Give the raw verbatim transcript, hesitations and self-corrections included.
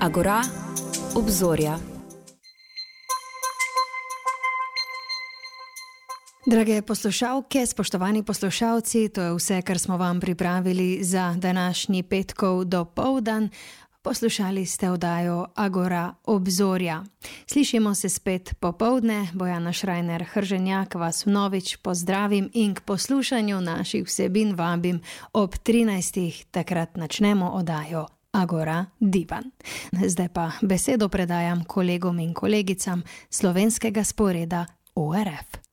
Agora, obzorja. Drage poslušalke, spoštovani poslušalci, to je vse, kar smo vam pripravili za današnji petkov dopoldan. Poslušali ste oddajo Agora, obzorja. Slišimo se spet popoldne. Bojana Šrajner Hrženjak vas vnovič pozdravim in k poslušanju naših vsebin vabim ob trinajstih. Takrat načnemo oddajo Agora Divan. Zdaj pa besedo predajam kolegom in kolegicam slovenskega sporeda O R F.